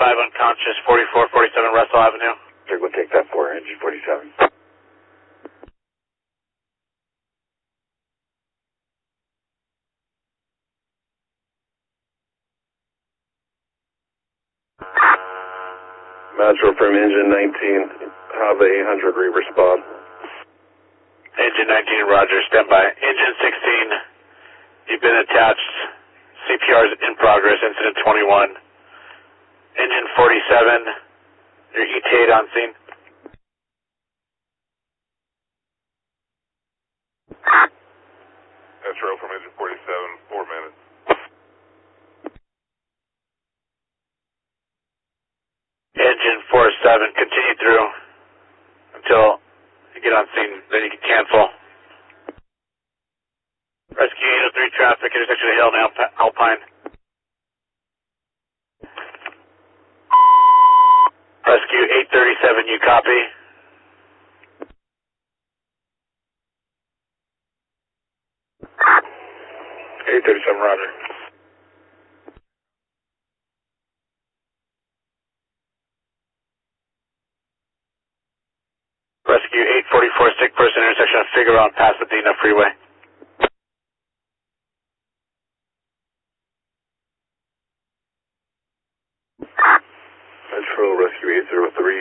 5 unconscious, 4447 Russell Avenue. We'll take that for engine 47. Metro from engine 19, have the 800 re-respond. Engine 19, roger, stand by. Engine 16, you've been attached. CPR is in progress, incident 21. Engine 47, your ETA on scene. Metro from engine 47, 4 minutes. Engine 47, continue through until you get on scene, then you can cancel. Rescue 803 traffic, intersection of Hill and Alpine. Rescue 837, you copy? Roger. Rescue 844, sick person, intersection of Figueroa and Pasadena Freeway. Metro Rescue 803,